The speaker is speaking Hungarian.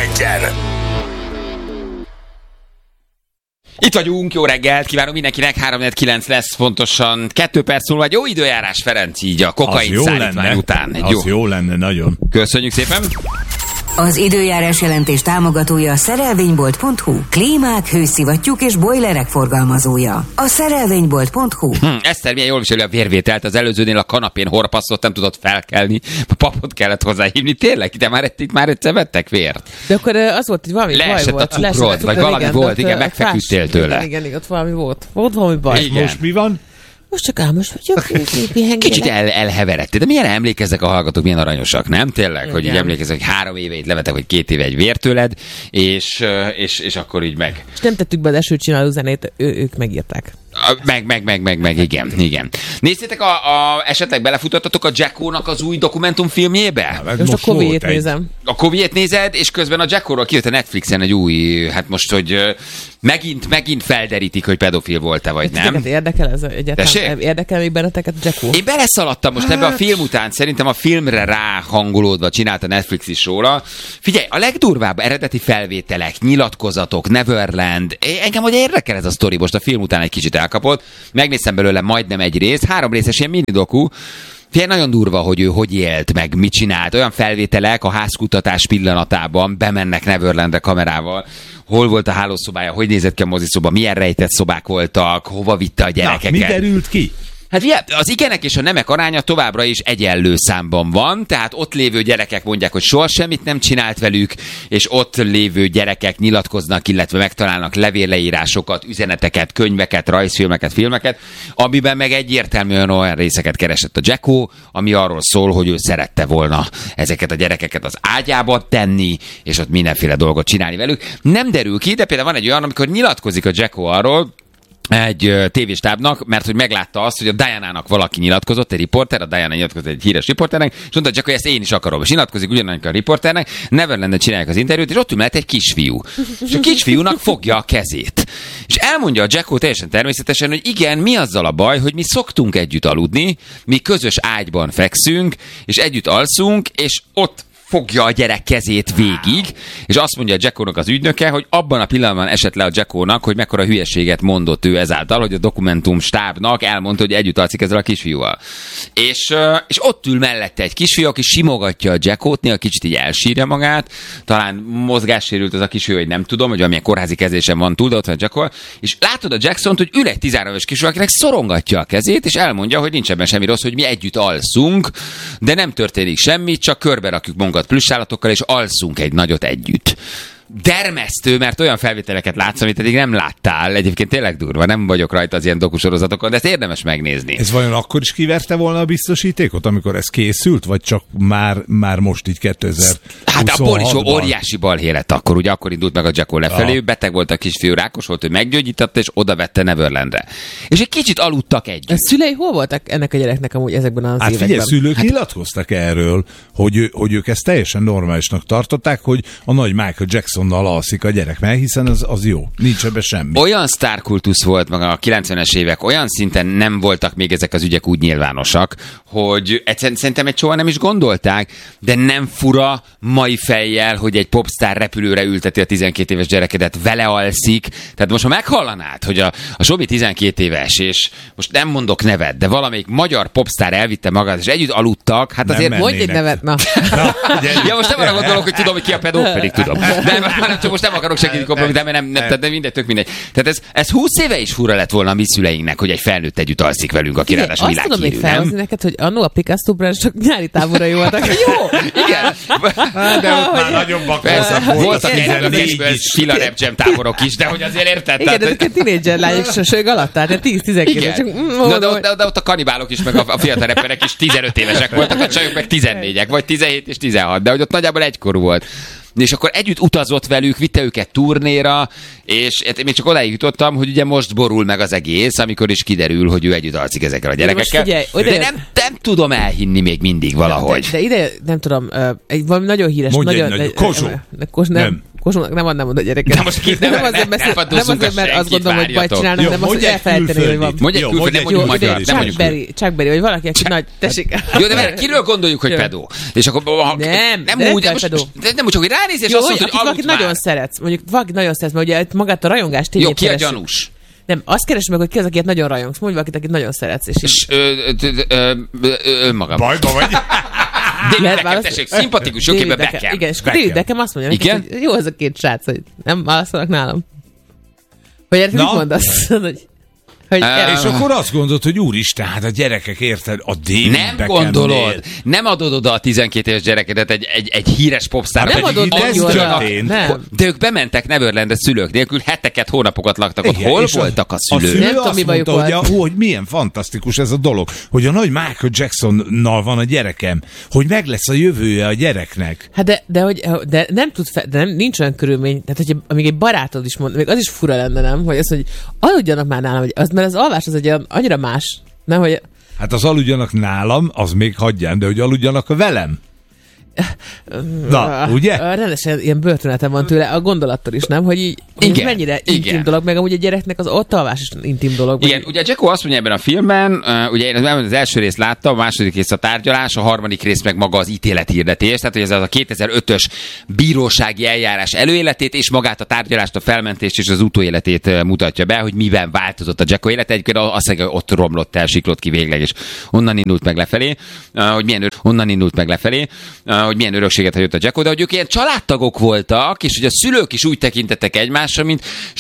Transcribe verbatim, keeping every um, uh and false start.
egyen. Itt vagyunk, jó reggelt, kívánok mindenkinek, három kilenc lesz pontosan, kettő perc múlva, egy jó időjárás, Ferenc, így a kokain szállítmány után. Egy az jó. jó lenne, nagyon. Köszönjük szépen. Az időjárás jelentés támogatója a szerelvénybolt pont hu. Klímák, hőszivattyúk és bojlerek forgalmazója. A szerelvénybolt pont hu. Hm, Eszter milyen jól viseli a vérvételt, az előzőnél a kanapén horpasztott, nem tudott felkelni, a papot kellett hozzáhívni. Tényleg, de már itt már egyszer vettek vért. De akkor az volt, hogy valami Leesett baj volt. a cukrod, vagy valami igen, volt, igen, megfeküdtél tőle. Igen, igen, igen, ott valami volt. Volt valami baj. Igen. Most mi van? Most csak álmos vagyok. Kicsit el, elheveredtél, de milyen emlékeznek a hallgatók, milyen aranyosak, nem? Tényleg, igen. Hogy így emlékeznek, hogy három éve itt levetek, vagy két éve egy vértőled, és, és, és akkor így meg. És nem tettük be az esőcsináló zenét, ő, ők megírták. Meg, meg, meg, meg, meg, igen, igen. Néztétek, a, a, esetleg belefutottatok a Jacko-nak az új dokumentumfilmjébe? Most, most a Covid-t nézem. A Covid-t nézed, és közben a Jacko-ról kijött a Netflixen egy új, hát most, hogy megint, megint felderítik, hogy pedofil volt-e, vagy nem. Titeket érdekel ez egyáltalán? Érdekel még benneteket a Jacko? Én beleszaladtam most hát... ebbe a film után, szerintem a filmre ráhangolódva csinált a Netflix is róla. Figyelj, a legdurvább eredeti felvételek, nyilatkozatok, Neverland, engem hogy érdekel ez a sztori, most a film után egy kicsit elkapott. Megnéztem belőle majdnem egy rész, három részes ilyen mini-doku. Figyelj, nagyon durva, hogy ő hogy élt, meg mit csinált. Olyan felvételek a házkutatás pillanatában, bemennek Neverlandre kamerával, hol volt a hálószobája, hogy nézett ki a moziszoba, milyen rejtett szobák voltak, hova vitte a gyerekeket. Na, mi derült ki? Hát ugye, az igenek és a nemek aránya továbbra is egyenlő számban van, tehát ott lévő gyerekek mondják, hogy soha semmit nem csinált velük, és ott lévő gyerekek nyilatkoznak, illetve megtalálnak levélleírásokat, üzeneteket, könyveket, rajzfilmeket, filmeket, amiben meg egyértelműen olyan részeket keresett a Jacko, ami arról szól, hogy ő szerette volna ezeket a gyerekeket az ágyába tenni, és ott mindenféle dolgot csinálni velük. Nem derül ki, de például van egy olyan, amikor nyilatkozik a Jacko arról, egy tévéstábnak, mert hogy meglátta azt, hogy a Diana-nak valaki nyilatkozott, egy riporter, a Diana nyilatkozott egy híres riporternek, és mondta, csak hogy ezt én is akarom. És nyilatkozik ugyanannak a riporternek, Neverlandon csinálják az interjút, és ott ül mellett egy kisfiú. És a kisfiúnak fogja a kezét. És elmondja a Jacko teljesen természetesen, hogy igen, mi azzal a baj, hogy mi szoktunk együtt aludni, mi közös ágyban fekszünk, és együtt alszunk, és ott fogja a gyerek kezét végig, és azt mondja a Jacko-nak az ügynöke, hogy abban a pillanatban esett le a Jacko-nak, hogy mekkora hülyeséget mondott ő ezáltal, hogy a dokumentum stábnak elmondta, hogy együtt alszik ezzel a kisfiúval. És, és ott ül mellette egy kisfiú, aki simogatja a Jacko-t, néha kicsit így elsírja magát, talán mozgássérült az a kisfiú, hogy nem tudom, hogy valamilyen kórházi kezésen van túl, de ott van a Jacko, és látod a Jacksont, hogy ül egy tizenhárom éves kisfiú, akinek szorongatja a kezét, és elmondja, hogy nincs ebben semmi rossz, hogy mi együtt alszunk, de nem történik semmi, csak körbe rakjuk magunkat plüssállatokkal, és alszunk egy nagyot együtt. Dermesztő, mert olyan felvételeket látsz, amit eddig nem láttál. Egyébként tényleg durva, nem vagyok rajta az ilyen dokusorozatokon, de ezt érdemes megnézni. Ez vajon akkor is kiverte volna a biztosítékot, amikor ez készült, vagy csak már, már most így kétezer-huszonhatban? Hát abból is óriási balhé lett akkor, ugye akkor indult meg a Jacko lefelé, ja. Beteg volt a kisfiú, rákos volt, ő meggyógyította, és oda vette Neverlandre. És egy kicsit aludtak együtt. A szülei hol voltak ennek a gyereknek amúgy ezekben az hát években? Figyelj, szülők hát nyilatkoztak erről, hogy, hogy ők ezt teljesen normálisnak tartották, hogy a nagy Michael Jacksonnal alszik a gyerek, mert hiszen az, az jó. Nincs ebben semmi. Olyan sztárkultusz volt meg a kilencvenes évek, olyan szinten nem voltak még ezek az ügyek úgy nyilvánosak, hogy egyszerűen szerintem egy soha nem is gondolták, de nem fura mai fejjel, hogy egy popstar repülőre ülteti a tizenkét éves gyerekedet, vele alszik. Tehát most, ha meghallanád, hogy a, a Sobi tizenkét éves, és most nem mondok nevet, de valamelyik magyar popstar elvitte magát, és együtt aludtak, hát nem azért... Mondj egy nevet, na. na ja, most nem arra gondolok, hogy tudom, hogy ki a pedó, pedig tudom. De csak most nem akarok segíteni kompromitálni, mert nem, nem, nem, mindegy, tök mindegy. Tehát ez, ez húsz éve is fura lett volna a mi szüleinknek, hogy egy felnőtt együtt alszik velünk, aki ráadásul világhírű, nem? Azt tudom még felhozni neked, hogy annó a Picasso Branch csak nyári táborai voltak. Jó, igen. De ott már nagyon bakózak voltak. Voltak egyébként Fila Rap Jam táborok is, de hogy azért érted? Igen, de ezek a tínédzser lányok sosőg alatt, tehát tíz-tizenkét. De ott a kanibálok is, meg a fiatal rapperek is tizenöt évesek voltak, a csajok meg tizennégyek, vagy tizenhét és tizenhat, de hogy ott nagyjából egykorú volt. És akkor együtt utazott velük, vitte őket turnéra, és én csak odáig jutottam, hogy ugye most borul meg az egész, amikor is kiderül, hogy ő együtt alszik ezekkel a gyerekekkel. Figyelj, de nem, nem tudom elhinni még mindig valahogy. De, de ide, nem tudom, egy valami nagyon híres... Mondj nagyon, egy nagy, Kossuth. Kos, nem. nem. Kossuthnak nem adnám oda a gyereket. De most ki- nem- nem azért, ne- mert, ne nem azért, mert azt gondolom, hogy bajt csinálnak, Jó, nem azt, hogy mondják elfelejteni, hogy van. külföldit. Mondj egy Jó, külföld, nem mondj mondjuk egy magyar, külföldit. nem Chuck mondjuk Berry, Chuck Berry, vagy valaki, aki nagy, tessék. Jó, de várj, kiről gondoljuk, hogy Jó. pedó? És akkor ha, Nem, nem de úgy, nem most, pedó. de nem úgy, csak hogy ránéz, és Jó, azt hogy mondod, akit hogy valakit aludt nagyon már. szeretsz, mondjuk valakit nagyon szeretsz, mert ugye magát a rajongás Jó, tényét ki a keressük. gyanús? Nem, azt keresd meg, hogy ki az, akiket nagyon rajongsz. Mondj valakit, akit nagyon szeretsz. És így... És ö, ö, ö, ö, ö, önmagam. Bajba vagy? David Lehet Beckham, választani? tessék, szimpatikus, jó David képben Beckham. Beckham. Igen, és akkor Beckham. David Beckham azt mondja neki, Igen? hogy jó ez a két srác, hogy nem válaszolnak nálam. Hogy erre Na? mit mondasz? hogy, hogy Ö, erre- És akkor azt gondolod, hogy úristen, hát a gyerekek, érted, a David Nem Beckhamnél. gondolod, nem adod oda a tizenkét éves gyerekedet egy, egy, egy híres popstar. Nem adod ez neki oda. történt. Nem. De ők bementek Neverlandre szülők nélkül, heteket, hónapokat laktak ott. Igen, Hol és voltak a A szülők? szülő Nem tudom, azt mi bajuk mondta, hogy, volt. a, ó, hogy milyen fantasztikus ez a dolog, hogy a nagy Michael Jacksonnal van a gyerekem, hogy meg lesz a jövője a gyereknek. Hát de, de, hogy, de nem tud, fe, de nem, nincs olyan körülmény, tehát hogy amíg egy barátod is mond, még az is fura lenne, nem? Hogy az, hogy aludjanak már nálam, hogy az, mert az alvás az egy olyan, annyira más, nem? Hogy Hát az aludjanak nálam, az még hagyján, de hogy aludjanak velem. Na, ugye? A, rendesen ilyen börtönete van tőle, a gondolattól is, nem? Hogy így hogy Igen, mennyire igen. intim dolog, meg amúgy a gyereknek az ott alvás is intim dolog. Igen, ugye Jacko azt mondja ebben a filmben, uh, ugye én az első részt láttam, a második rész a tárgyalás, a harmadik rész meg maga az ítélethirdetés, tehát hogy ez az a kétezer-ötös bírósági eljárás előéletét, és magát a tárgyalást, a felmentést és az utóéletét uh, mutatja be, hogy miben változott a Jacko élete. Egyébként azt mondja, hogy ott romlott el, siklott ki végleg, és onnan indult meg lefelé, uh, hogy milyen ör- onnan indult meg lefelé, uh, hogy milyen örökséget hagyott a Jacko, de hogy ők ilyen családtagok voltak, és hogy a szülők is úgy tekintettek egymásra, mint